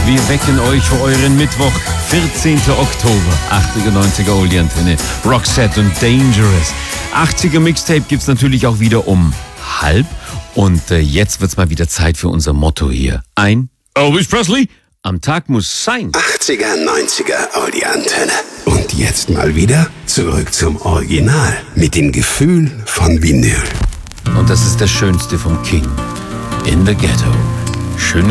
Wir wecken euch für euren Mittwoch, 14. Oktober. 80er, 90er Oldie Antenne, Roxette und Dangerous. 80er Mixtape gibt's natürlich auch wieder um 12:30. Und jetzt wird's mal wieder Zeit für unser Motto hier. Ein Elvis Presley am Tag muss sein. 80er, 90er Oldie Antenne. Und jetzt mal wieder zurück zum Original mit dem Gefühl von Vinyl. Und das ist das Schönste vom King. In the Ghetto. Schön.